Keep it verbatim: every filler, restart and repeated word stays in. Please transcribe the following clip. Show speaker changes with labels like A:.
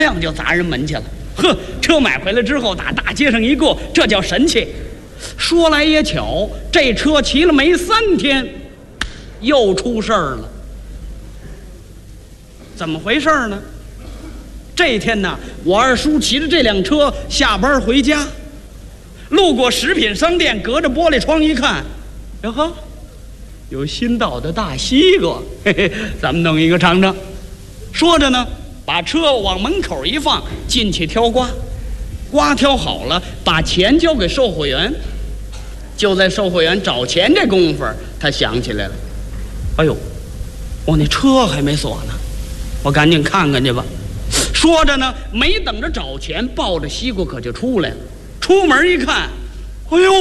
A: 样就砸人门去了。呵，车买回来之后，打大街上一过，这叫神气。说来也巧，这车骑了没三天，又出事儿了。怎么回事呢？这天呢，我二叔骑着这辆车下班回家，路过食品商店，隔着玻璃窗一看，哟呵，有新到的大西瓜，嘿嘿，咱们弄一个尝尝。说着呢，把车往门口一放，进去挑瓜。瓜挑好了，把钱交给售货员。就在售货员找钱这功夫，他想起来了，哎呦，我那车还没锁呢，我赶紧看看去吧。说着呢，没等着找钱，抱着西瓜可就出来了。出门一看，哎呦，